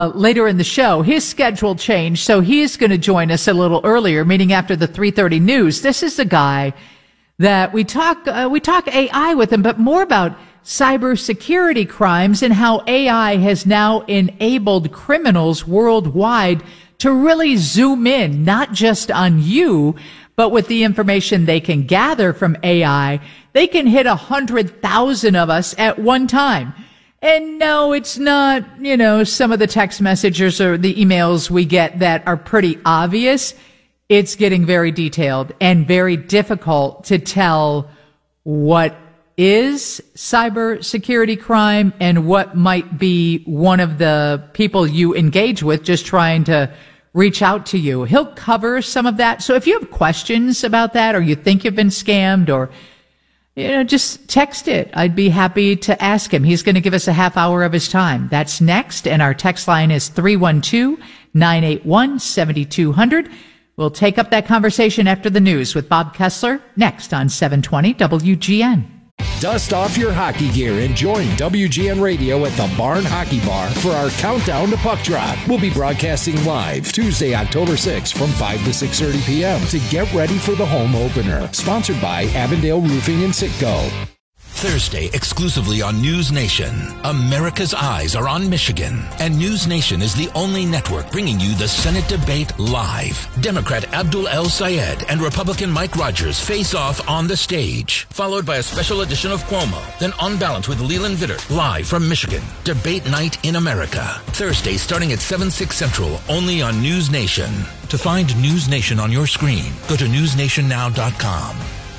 later in the show. His schedule changed, so he's going to join us a little earlier, meaning after the 3:30 news. This is the guy that we talk AI with him, but more about cybersecurity crimes and how AI has now enabled criminals worldwide to really zoom in, not just on you, but with the information they can gather from AI, they can hit 100,000 of us at one time. And no, it's not, some of the text messages or the emails we get that are pretty obvious. It's getting very detailed and very difficult to tell what is cybersecurity crime and what might be one of the people you engage with just trying to reach out to you. He'll cover some of that. So if you have questions about that, or you think you've been scammed, or just text it. I'd be happy to ask him. He's going to give us a half hour of his time. That's next. And our text line is 312-981-7200. We'll take up that conversation after the news with Bob Kessler next on 720 WGN. Dust off your hockey gear and join WGN Radio at the Barn Hockey Bar for our countdown to puck drop. We'll be broadcasting live Tuesday, October 6th from 5 to 6:30 p.m. to get ready for the home opener. Sponsored by Avondale Roofing and Citgo. Thursday, exclusively on News Nation. America's eyes are on Michigan, and News Nation is the only network bringing you the Senate debate live. Democrat Abdul El Sayed and Republican Mike Rogers face off on the stage, followed by a special edition of Cuomo, then On Balance with Leland Vitter, live from Michigan. Debate night in America. Thursday, starting at 7/6 Central, only on News Nation. To find News Nation on your screen, go to newsnationnow.com.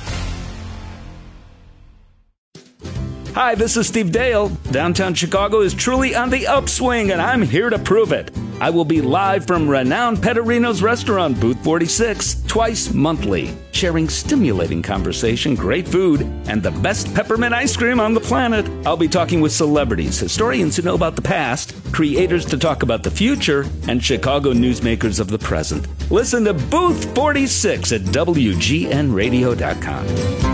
Hi, this is Steve Dale. Downtown Chicago is truly on the upswing, and I'm here to prove it. I will be live from renowned Petterino's restaurant, Booth 46, twice monthly, sharing stimulating conversation, great food, and the best peppermint ice cream on the planet. I'll be talking with celebrities, historians who know about the past, creators to talk about the future, and Chicago newsmakers of the present. Listen to Booth 46 at WGNradio.com.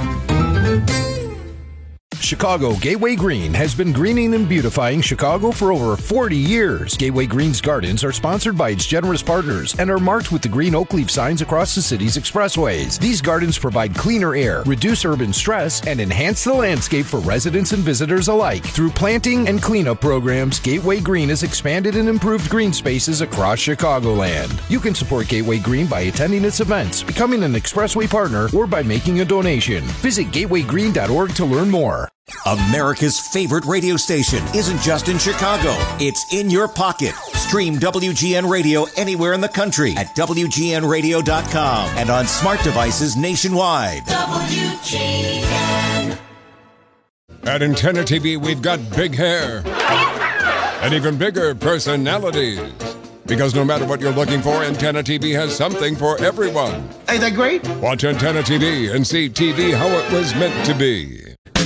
Chicago Gateway Green has been greening and beautifying Chicago for over 40 years. Gateway Green's gardens are sponsored by its generous partners and are marked with the green oak leaf signs across the city's expressways. These gardens provide cleaner air, reduce urban stress, and enhance the landscape for residents and visitors alike. Through planting and cleanup programs, Gateway Green has expanded and improved green spaces across Chicagoland. You can support Gateway Green by attending its events, becoming an expressway partner, or by making a donation. Visit gatewaygreen.org to learn more. America's favorite radio station isn't just in Chicago. It's in your pocket. Stream WGN Radio anywhere in the country at WGNradio.com and on smart devices nationwide. WGN. At Antenna TV, we've got big hair and even bigger personalities. Because no matter what you're looking for, Antenna TV has something for everyone. Ain't that great? Watch Antenna TV and see TV how it was meant to be.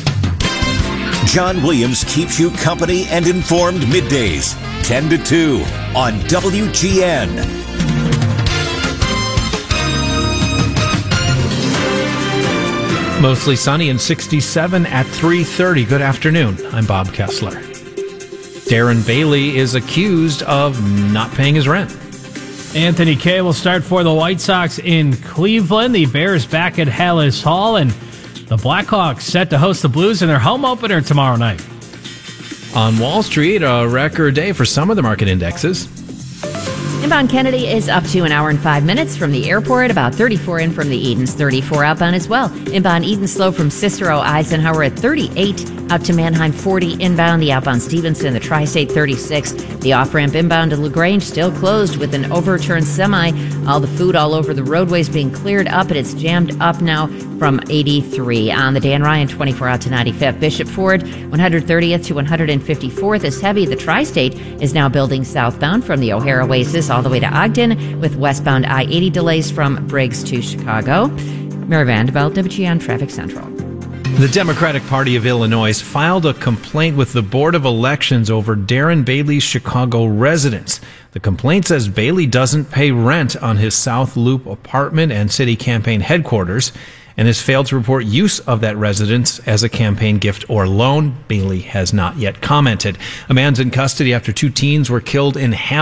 John Williams keeps you company and informed middays, 10 to 2 on WGN. Mostly sunny and 67 at 3:30. Good afternoon. I'm Bob Kessler. Darren Bailey is accused of not paying his rent. Anthony Kay will start for the White Sox in Cleveland. The Bears back at Hallis Hall, and the Blackhawks set to host the Blues in their home opener tomorrow night. On Wall Street, a record day for some of the market indexes. Inbound Kennedy is up to an hour and 5 minutes from the airport, about 34 in from the Edens, 34 outbound as well. Inbound Eden slow from Cicero Eisenhower at 38, out to Mannheim 40 inbound. The outbound Stevenson, the Tri-State 36. The off-ramp inbound to LaGrange still closed with an overturned semi. All the food all over the roadways being cleared up, and it's jammed up now from 83. On the Dan Ryan 24 out to 95th. Bishop Ford 130th to 154th is heavy. The Tri-State is now building southbound from the O'Hare Oasis all the way to Ogden, with westbound I-80 delays from Briggs to Chicago. Mary Vandeveld, WGN Traffic Central. The Democratic Party of Illinois filed a complaint with the Board of Elections over Darren Bailey's Chicago residence. The complaint says Bailey doesn't pay rent on his South Loop apartment and city campaign headquarters, and has failed to report use of that residence as a campaign gift or loan. Bailey has not yet commented. A man's in custody after 2 teens were killed in Hamilton.